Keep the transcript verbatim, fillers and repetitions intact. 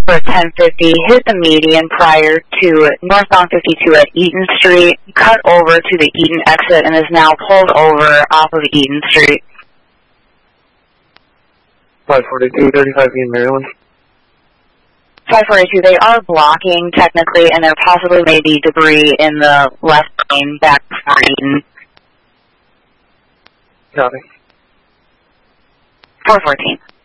for ten fifty, hit the median prior to northbound fifty-two at Eaton Street, cut over to the Eaton exit, and is now pulled over off of Eaton Street. five forty-two, thirty-five Eaton, Maryland. five forty-two, they are blocking technically, and there possibly may be debris in the left lane back before Eaton. Copy. four fourteen.